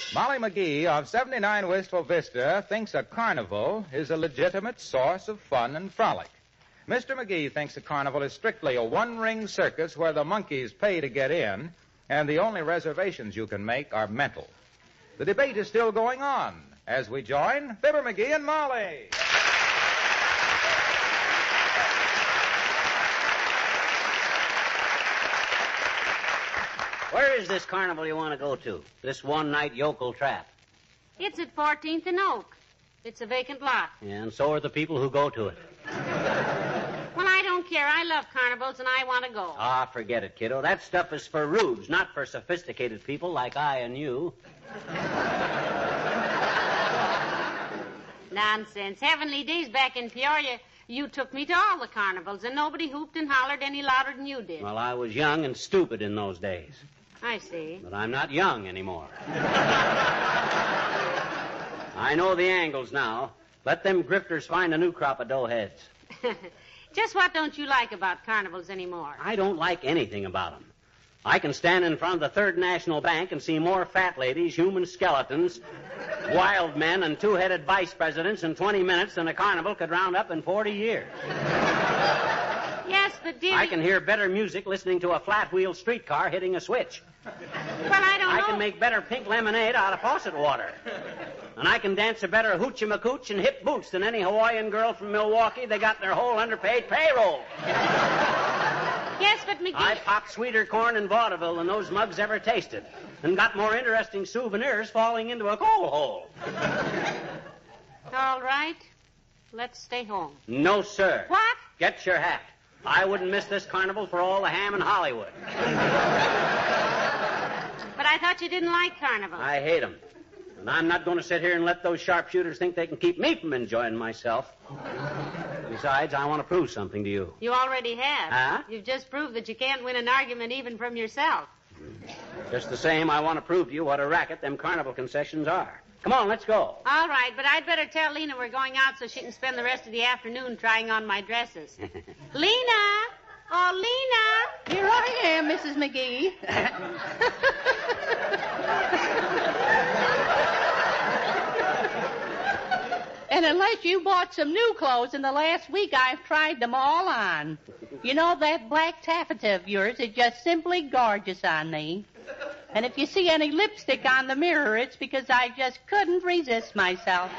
Molly McGee of 79 Wistful Vista thinks a carnival is a legitimate source of fun and frolic. Mr. McGee thinks a carnival is strictly a one-ring circus where the monkeys pay to get in, and the only reservations you can make are mental. The debate is still going on as we join Fibber McGee and Molly. Where is this carnival you want to go to? This one-night yokel trap. It's at 14th and Oak. It's a vacant lot. Yeah, and so are the people who go to it. Well, I don't care. I love carnivals, and I want to go. Ah, forget it, kiddo. That stuff is for rubes, not for sophisticated people like I and you. Nonsense. Heavenly days back in Peoria, you took me to all the carnivals, and nobody hooped and hollered any louder than you did. Well, I was young and stupid in those days. I see. But I'm not young anymore. I know the angles now. Let them grifters find a new crop of doughheads. Just what don't you like about carnivals anymore? I don't like anything about them. I can stand in front of the Third National Bank and see more fat ladies, human skeletons, wild men, and two-headed vice presidents in 20 minutes than a carnival could round up in 40 years. Yes, but dear... I can hear better music listening to a flat-wheel streetcar hitting a switch. Well, I don't know... I can make better pink lemonade out of faucet water. And I can dance a better hoochie-macooch and hip boots than any Hawaiian girl from Milwaukee. They got their whole underpaid payroll. Yes, but McGee... I popped sweeter corn in vaudeville than those mugs ever tasted. And got more interesting souvenirs falling into a coal hole. All right. Let's stay home. No, sir. What? Get your hat. I wouldn't miss this carnival for all the ham in Hollywood. But I thought you didn't like carnivals. I hate them. And I'm not going to sit here and let those sharpshooters think they can keep me from enjoying myself. Besides, I want to prove something to you. You already have. Huh? You've just proved that you can't win an argument even from yourself. Just the same, I want to prove to you what a racket them carnival concessions are. Come on, let's go. All right, but I'd better tell Lena we're going out so she can spend the rest of the afternoon trying on my dresses. Lena! Oh, Lena! Here I am, Mrs. McGee. And unless you bought some new clothes in the last week, I've tried them all on. You know, that black taffeta of yours is just simply gorgeous on me. And if you see any lipstick on the mirror, it's because I just couldn't resist myself.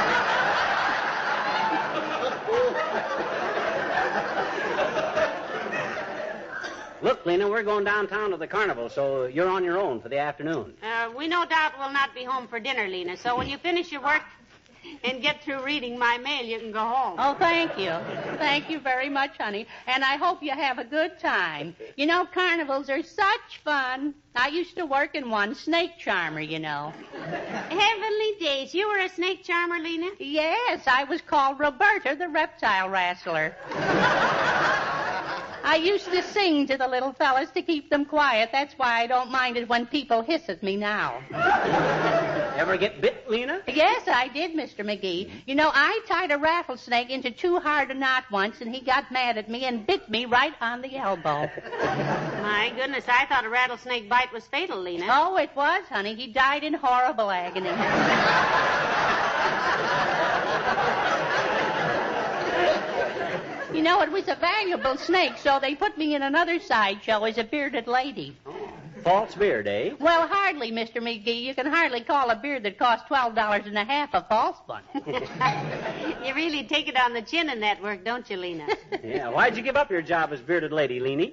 Look, Lena, we're going downtown to the carnival, so you're on your own for the afternoon. We no doubt will not be home for dinner, Lena, so when you finish your work and get through reading my mail, you can go home. Oh, thank you. Thank you very much, honey. And I hope you have a good time. You know, carnivals are such fun. I used to work in one, snake charmer, you know. Heavenly days. You were a snake charmer, Lena? Yes, I was called Roberta the Reptile Wrestler. I used to sing to the little fellas to keep them quiet. That's why I don't mind it when people hiss at me now. Ever get bit, Lena? Yes, I did, Mr. McGee. You know, I tied a rattlesnake into too hard a knot once, and he got mad at me and bit me right on the elbow. My goodness, I thought a rattlesnake bite was fatal, Lena. Oh, it was, honey. He died in horrible agony. You know, it was a valuable snake, so they put me in another sideshow as a bearded lady. Oh, false beard, eh? Well, hardly, Mr. McGee. You can hardly call a beard that costs $12.50 a false one. You really take it on the chin in that work, don't you, Lena? Yeah, why'd you give up your job as bearded lady, Leanie?